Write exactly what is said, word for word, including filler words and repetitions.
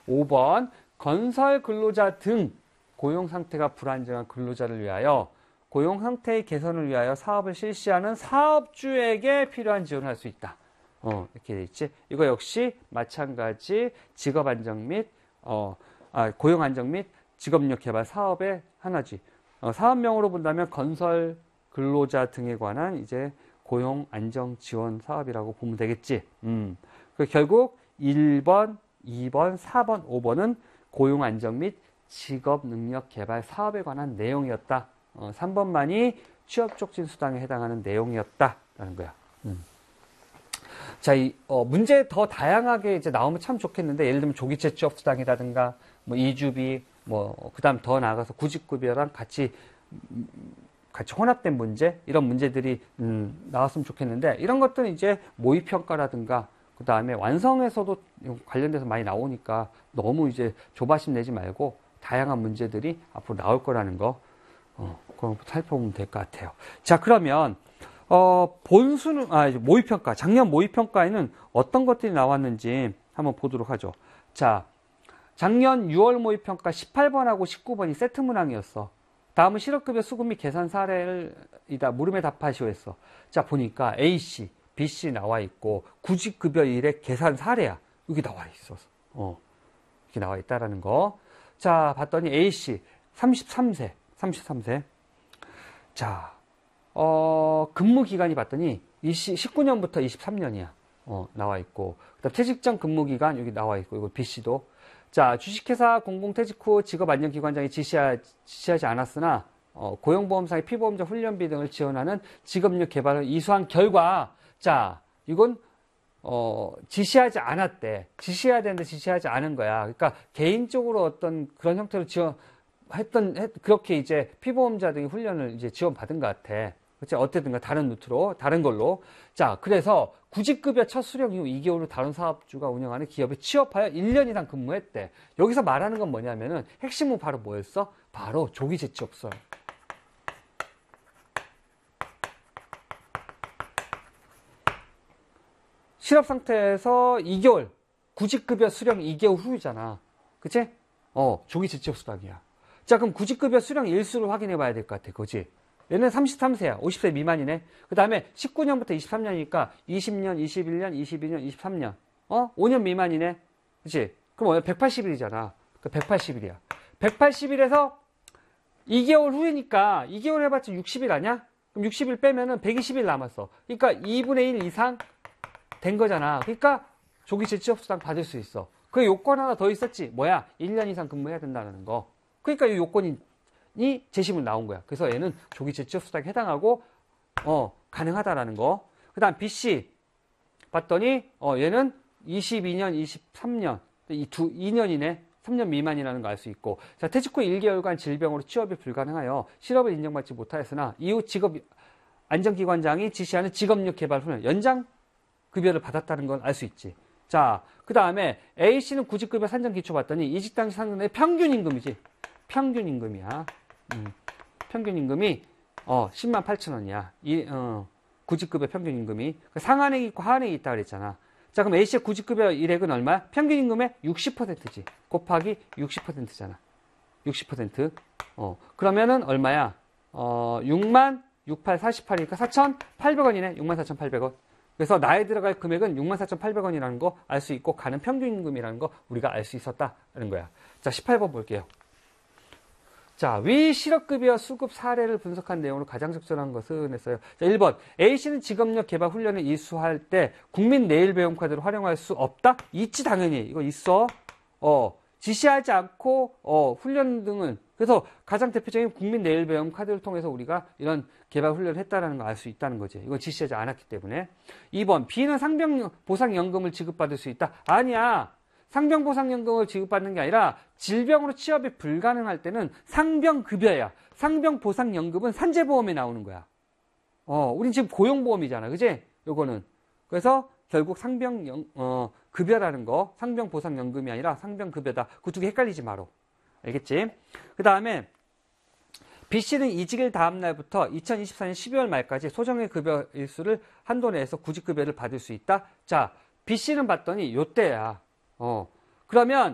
오 번 건설 근로자 등 고용 상태가 불안정한 근로자를 위하여 고용 상태의 개선을 위하여 사업을 실시하는 사업주에게 필요한 지원을 할 수 있다. 어, 이렇게 돼 있지. 이거 역시 마찬가지 직업 안정 및 어, 아, 고용 안정 및 직업력 개발 사업의 하나지. 어, 사업명으로 본다면 건설 근로자 등에 관한 이제 고용 안정 지원 사업이라고 보면 되겠지. 음. 그 결국 일 번, 이 번, 사 번, 오 번은 고용 안정 및 직업 능력 개발 사업에 관한 내용이었다. 어, 삼 번만이 취업 촉진 수당에 해당하는 내용이었다라는 거야. 음. 자, 이 어, 문제 더 다양하게 이제 나오면 참 좋겠는데, 예를 들면 조기체 취업 수당이라든가 뭐 이주비, 뭐 그다음 더 나아가서 구직급여랑 같이 음, 같이 혼합된 문제, 이런 문제들이 음, 나왔으면 좋겠는데, 이런 것들은 이제 모의평가라든가 그 다음에 완성에서도 관련돼서 많이 나오니까 너무 이제 조바심 내지 말고 다양한 문제들이 앞으로 나올 거라는 거, 어, 그럼 살펴보면 될 것 같아요. 자, 그러면 어, 본수능, 아, 모의평가, 작년 모의평가에는 어떤 것들이 나왔는지 한번 보도록 하죠. 자, 작년 유월 모의평가 십팔 번하고 십구 번이 세트 문항이었어. 다음은 실업급여 수급 및 계산 사례를 이다 물음에 답하시오 했어. 자, 보니까 A씨, B씨 나와 있고 구직급여 일의 계산 사례야. 여기 나와 있어서. 어, 이렇게 나와 있다라는 거. 자, 봤더니 A씨 삼십삼 세, 삼십삼 세. 자, 어, 근무 기간이 봤더니 십구 년부터 이십삼 년이야. 어, 나와 있고. 그다음 퇴직 전 근무 기간 여기 나와 있고, 이거 B씨도. 자, 주식회사 공공퇴직 후 직업안정기관장이 지시하, 지시하지 않았으나 어, 고용보험상의 피보험자 훈련비 등을 지원하는 직업력 개발을 이수한 결과, 자, 이건 어, 지시하지 않았대. 지시해야 되는데 지시하지 않은 거야. 그러니까 개인적으로 어떤 그런 형태로 지원했던, 했, 그렇게 이제 피보험자 등이 훈련을 이제 지원받은 것 같아. 그치? 어쨌든가 다른 루트로, 다른 걸로. 자, 그래서 구직급여 첫 수령 이후 이 개월 후 다른 사업주가 운영하는 기업에 취업하여 일 년 이상 근무했대. 여기서 말하는 건 뭐냐면은 핵심은 바로 뭐였어? 바로 조기 재취업설. 실업 상태에서 이 개월, 구직급여 수령 이 개월 후잖아. 그치? 어, 조기 재취업 수당이야. 자, 그럼 구직급여 수령 일수를 확인해 봐야 될 것 같아. 그치? 얘는 삼십삼 세야. 오십 세 미만이네. 그 다음에 십구 년부터 이십삼 년이니까 이십 년, 이십일 년, 이십이 년, 이십삼 년. 어? 오 년 미만이네. 그치? 그럼 뭐야? 백팔십 일이잖아. 그 백팔십 일이야. 백팔십 일에서 이 개월 후이니까 이 개월 해봤자 육십 일 아니야? 그럼 육십 일 빼면은 백이십 일 남았어. 그러니까 이분의 일 이상 된 거잖아. 그러니까 조기 재취업수당 받을 수 있어. 그 요건 하나 더 있었지. 뭐야? 일 년 이상 근무해야 된다는 거. 그러니까 이 요건이 이 제시문 나온 거야. 그래서 얘는 조기 재취업수당에 해당하고 어 가능하다라는 거. 그 다음 B씨 봤더니 어 얘는 이십이 년, 이십삼 년 이 두 이 년이네. 삼 년 미만이라는 거 알 수 있고. 자, 퇴직 후 일 개월간 질병으로 취업이 불가능하여 실업을 인정받지 못하였으나 이후 직업 안정기관장이 지시하는 직업력 개발 훈련 연장 급여를 받았다는 건 알 수 있지. 자, 그 다음에 A씨는 구직급여 산정 기초 봤더니 이직 당시 상근의 평균 임금이지. 평균 임금이야. 음, 평균 임금이 어 십만 팔천 원이야. 이 어, 구직급여 평균 임금이 상한액이 있고 하한액이 있다 그랬잖아. 자, 그럼 A씨의 구직급여 일액은 얼마야? 평균 임금의 육십 퍼센트지. 곱하기 육십 퍼센트잖아. 육십 퍼센트. 어, 그러면은 얼마야? 어, 육만 육팔 사십팔이니까 사천팔백 원이네. 육만 사천팔백 원. 그래서 나에 들어갈 금액은 육만 사천팔백 원이라는 거 알 수 있고 가는 평균 임금이라는 거 우리가 알 수 있었다는 거야. 자, 십팔 번 볼게요. 자, 위 실업급여 수급 사례를 분석한 내용으로 가장 적절한 것은 했어요. 자, 일 번. A씨는 직업력 개발 훈련을 이수할 때 국민 내일 배움 카드를 활용할 수 없다? 있지, 당연히. 이거 있어. 어, 지시하지 않고, 어, 훈련 등은. 그래서 가장 대표적인 국민 내일 배움 카드를 통해서 우리가 이런 개발 훈련을 했다라는 걸 알 수 있다는 거지. 이건 지시하지 않았기 때문에. 이 번. B는 상병 보상연금을 지급받을 수 있다? 아니야. 상병보상연금을 지급받는 게 아니라 질병으로 취업이 불가능할 때는 상병급여야. 상병보상연금은 산재보험에 나오는 거야. 어, 우린 지금 고용보험이잖아. 그지? 요거는. 그래서 결국 상병, 어, 급여라는 거, 상병보상연금이 아니라 상병급여다. 그 두 개 헷갈리지 마라. 알겠지? 그 다음에 B씨는 이직일 다음 날부터 이천이십사 년 십이월 말까지 소정의 급여 일수를 한도 내에서 구직급여를 받을 수 있다. 자, B씨는 봤더니 요때야. 어, 그러면